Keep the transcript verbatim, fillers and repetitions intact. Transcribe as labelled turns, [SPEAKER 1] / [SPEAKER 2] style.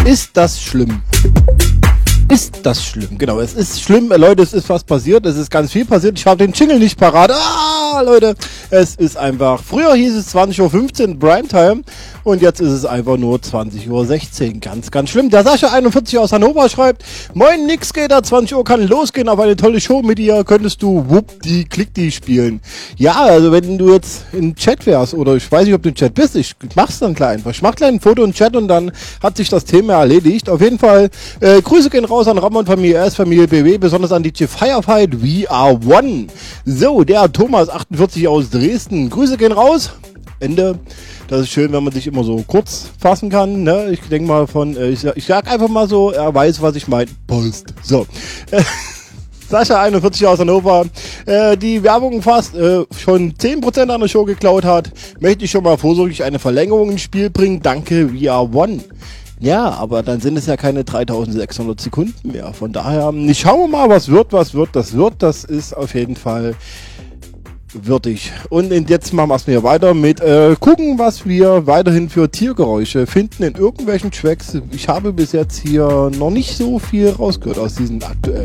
[SPEAKER 1] Ist das schlimm? Ist das schlimm? Genau, es ist schlimm, Leute, es ist was passiert, es ist ganz viel passiert. Ich habe den Jingle nicht parat. Ah, Leute, es ist einfach, früher hieß es zwanzig Uhr fünfzehn Primetime und jetzt ist es einfach nur zwanzig Uhr sechzehn. Ganz, ganz schlimm. Der Sascha einundvierzig aus Hannover schreibt, moin Nixgater, zwanzig Uhr kann losgehen, auf eine tolle Show mit dir könntest du Wupp-die Klick-die spielen. Ja, also wenn du jetzt im Chat wärst oder ich weiß nicht, ob du im Chat bist, ich mach's dann gleich einfach. Ich mach gleich ein Foto im Chat und dann hat sich das Thema erledigt. Auf jeden Fall, äh, Grüße gehen raus an Ramon Familie S, Familie B W, besonders an D J Firefight, We Are One. So, der Thomas achtundvierzig aus Dresden. Grüße gehen raus. Ende. Das ist schön, wenn man sich immer so kurz fassen kann. Ne? Ich denke mal von, äh, ich, ich sag einfach mal so, er weiß, was ich meine. Post. So. Äh, Sascha einundvierzig aus Hannover, äh, die Werbung fast äh, schon zehn Prozent an der Show geklaut hat, möchte ich schon mal vorsorglich eine Verlängerung ins Spiel bringen. Danke, We Are One. Ja, aber dann sind es ja keine dreitausendsechshundert Sekunden mehr. Von daher, schauen wir mal, was wird, was wird, das wird. Das ist auf jeden Fall würdig. Und jetzt machen wir erstmal weiter mit äh, gucken, was wir weiterhin für Tiergeräusche finden in irgendwelchen Tracks. Ich habe bis jetzt hier noch nicht so viel rausgehört aus diesen aktuellen.